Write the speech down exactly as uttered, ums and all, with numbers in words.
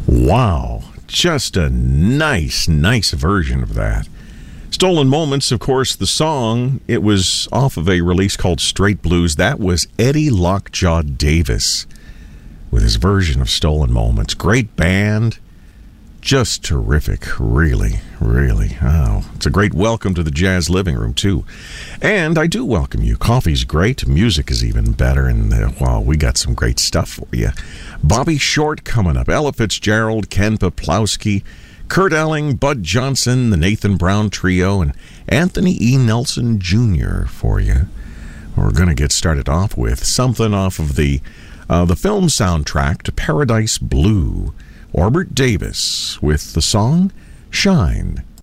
Wow, just a nice, nice version of that. Stolen Moments, of course, the song, it was off of a release called Straight Blues. That was Eddie Lockjaw Davis with his version of Stolen Moments. Great band. Just terrific, really, really. Oh, it's a great welcome to the Jazz Living Room, too. And I do welcome you. Coffee's great. Music is even better. And, uh, well, we got some great stuff for you. Bobby Short coming up. Ella Fitzgerald, Ken Peplowski, Kurt Elling, Bud Johnson, the Nathan Brown Trio, and Anthony E. Nelson Junior for you. We're going to get started off with something off of the, uh, the film soundtrack to Paradise Blue. Orbert Davis with the song Shine.